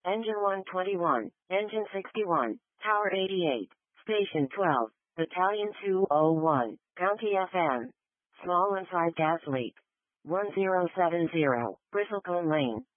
Engine 121, Engine 61, Tower 88, Station 12, Battalion 201, County FM. Small inside gas leak. 1070, Bristlecone Lane.